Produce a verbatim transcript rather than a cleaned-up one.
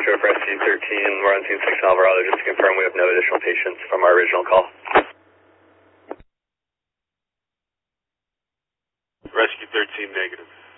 Metro for Rescue thirteen. We're on scene six Alvarado. Just to confirm, we have no additional patients from our original call. Rescue thirteen negative.